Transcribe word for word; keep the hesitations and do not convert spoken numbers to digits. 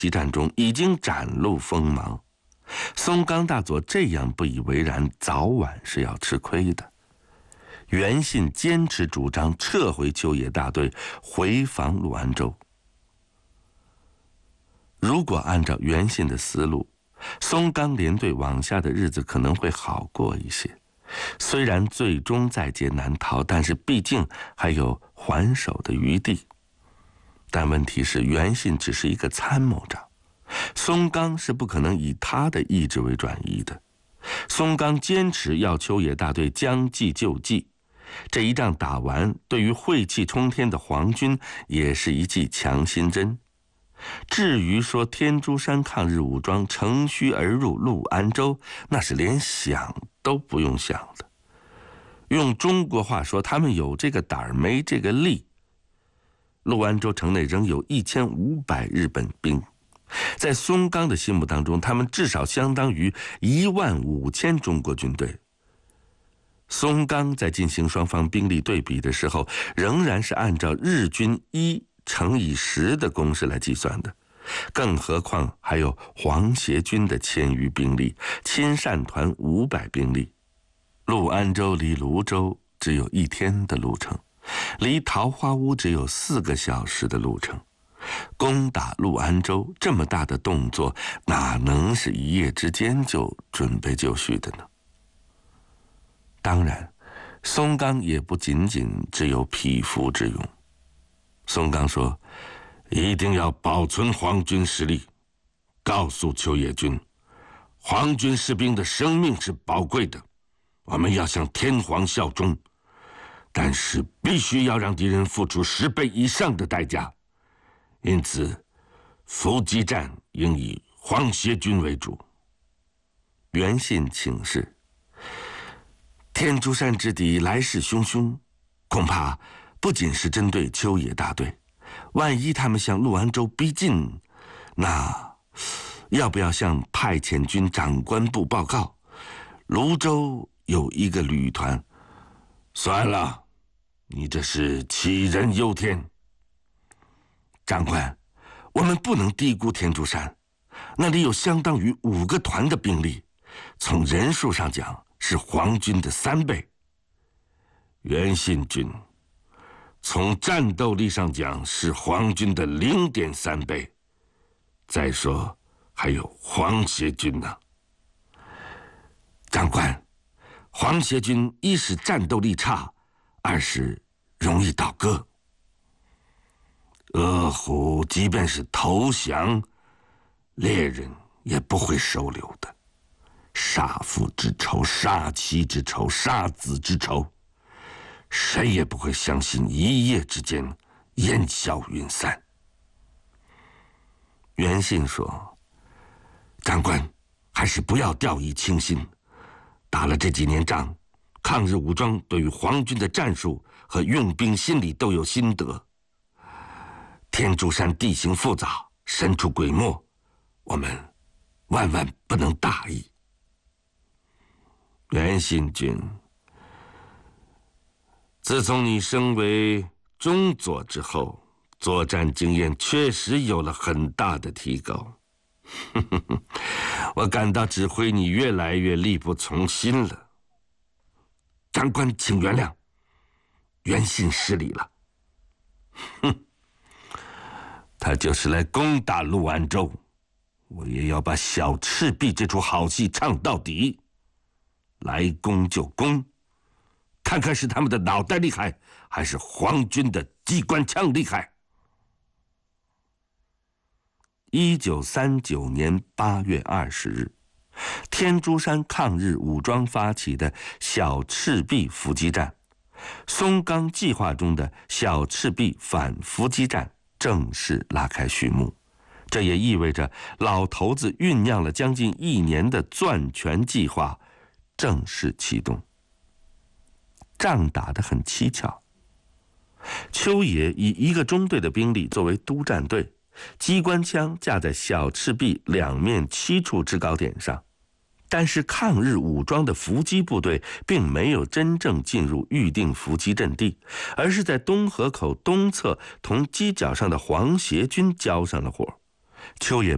激战中已经展露锋芒。松冈大佐这样不以为然，早晚是要吃亏的。袁信坚持主张撤回秋野大队，回防陆安州。如果按照袁信的思路，松冈联队往下的日子可能会好过一些。虽然最终在劫难逃，但是毕竟还有还手的余地。但问题是，袁信只是一个参谋长，松冈是不可能以他的意志为转移的。松冈坚持要秋野大队将计就计，这一仗打完，对于晦气冲天的皇军也是一剂强心针。至于说天竺山抗日武装乘虚而入陆安州，那是连想都不用想的。用中国话说，他们有这个胆儿，没这个力。陆安州城内仍有一千五百日本兵，在松冈的心目当中，他们至少相当于一万五千中国军队。松冈在进行双方兵力对比的时候，仍然是按照日军一乘以十的公式来计算的，更何况还有皇协军的千余兵力，亲善团五百兵力。陆安州离泸州只有一天的路程，离桃花坞只有四个小时的路程。攻打陆安州这么大的动作，哪能是一夜之间就准备就绪的呢？当然，松冈也不仅仅只有匹夫之勇。松冈说，一定要保存皇军实力，告诉秋野军，皇军士兵的生命是宝贵的，我们要向天皇效忠，但是必须要让敌人付出十倍以上的代价。因此，伏击战应以皇协军为主。袁信请示，天竺山之敌来势汹汹，恐怕不仅是针对秋野大队，万一他们向陆安州逼近，那要不要向派遣军长官部报告？泸州有一个旅团。算了，你这是杞人忧天。长官，我们不能低估天竺山，那里有相当于五个团的兵力，从人数上讲是皇军的三倍。袁信军，从战斗力上讲是皇军的零点三倍。再说，还有皇协军呢。长官，皇协军一是战斗力差，二是容易倒戈。鄂虎即便是投降，猎人也不会收留的。杀父之仇，杀妻之仇，杀子之仇，谁也不会相信一夜之间烟消云散。袁信说，长官还是不要掉以轻心，打了这几年仗，抗日武装对于皇军的战术和用兵心理都有心得。天竺山地形复杂，身处鬼没，我们万万不能大意。袁信军，自从你升为中佐之后，作战经验确实有了很大的提高。我感到指挥你越来越力不从心了。长官，请原谅，袁信失礼了。哼，他就是来攻打陆安州，我也要把小赤壁这出好戏唱到底。来攻就攻，看看是他们的脑袋厉害，还是皇军的机关枪厉害。一九三九年八月二十日，天竺山抗日武装发起的小赤壁伏击战，松冈计划中的小赤壁反伏击战正式拉开序幕。这也意味着老头子酝酿了将近一年的攥拳计划正式启动。仗打得很蹊跷，秋野以一个中队的兵力作为督战队，机关枪架在小赤壁两面七处制高点上，但是抗日武装的伏击部队并没有真正进入预定伏击阵地，而是在东河口东侧同犄角上的皇协军交上了火。秋野